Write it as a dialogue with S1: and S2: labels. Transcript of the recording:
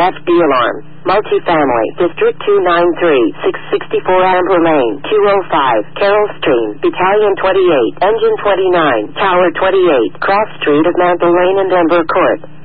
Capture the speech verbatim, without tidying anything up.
S1: F D alarm. Multifamily. District two ninety-three, six sixty-four Amber Lane, two oh five, Carroll Stream, Battalion twenty-eight, Engine twenty-nine, Tower twenty-eight, Cross Street of Mantle Lane and Denver Court.